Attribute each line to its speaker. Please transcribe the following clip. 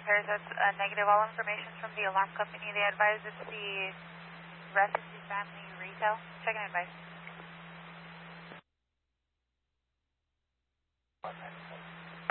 Speaker 1: repairs. That's negative. All information from the alarm company. They advise it's the Refugee Family Retail. Check and advice.